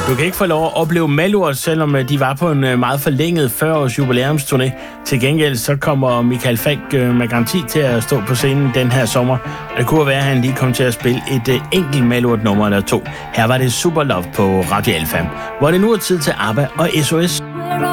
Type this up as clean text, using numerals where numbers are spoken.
Du kan ikke få lov at opleve Malurt, selvom de var på en meget forlænget 40-års jubilæumsturné. Til gengæld så kommer Michael Falch med garanti til at stå på scenen den her sommer. Og det kunne være, at han lige kom til at spille et enkelt Malurt-nummer eller to. Her var det Super Love på Radio Alfa, hvor det nu er tid til ABBA og SOS.